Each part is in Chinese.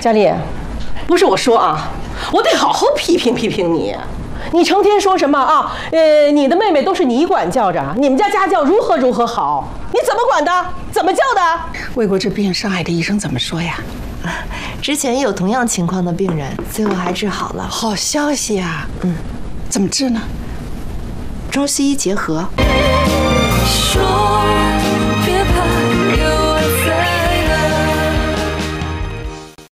佳丽，不是我说啊，我得好好批评批评你。你成天说什么啊？你的妹妹都是你管教着，你们家家教如何如何好，你怎么管的？怎么教的？ 为国这病，上海的医生怎么说呀？ 之前也有同样情况的病人，最后还治好了。 好消息啊！怎么治呢？ 中西医结合。 说别怕，有我在呢。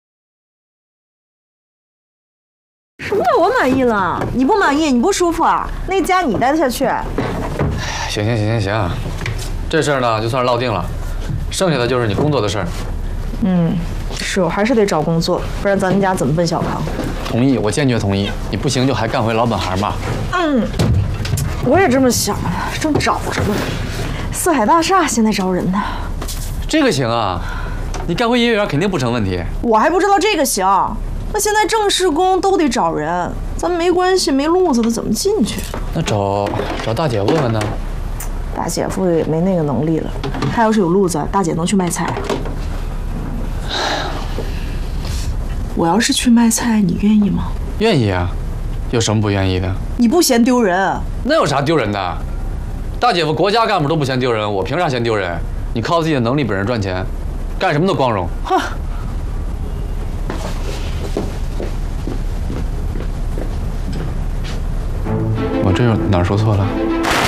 什么叫我满意了？你不满意，你不舒服啊？那家你待得下去？ 行，这事儿呢就算是落定了，剩下的就是你工作的事儿。 是我还是得找工作，不然咱们家怎么奔小康？ 同意，我坚决同意。你不行就还干回老本行吧。 我也这么想，正找着呢。四海大厦现在招人呢。 这个行啊，你干回营业员肯定不成问题。 我还不知道这个行，那现在正式工都得找人，咱们没关系没路子的怎么进去？ 那找大姐问问呢？ 大姐夫也没那个能力了，他要是有路子，大姐能去卖菜。我要是去卖菜，你愿意吗？ 愿意啊，有什么不愿意的？ 你不嫌丢人？ 那有啥丢人的？大姐夫国家干部都不嫌丢人，我凭啥嫌丢人？你靠自己的能力本事赚钱，干什么都光荣。 哼！ 我这哪儿说错了？